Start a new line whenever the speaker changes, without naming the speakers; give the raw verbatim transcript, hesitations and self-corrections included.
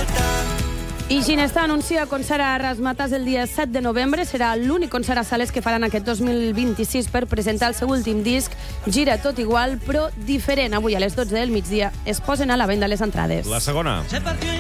I Ginesta anuncia concert a Razzmatazz el dia set de novembre. Serà l'únic concert a sales que faran aquest dos mil vint-i-sis per presentar el seu últim disc, Gira tot igual, però diferent. Avui a les dotze del migdia es posen a la venda les entrades.
La segona.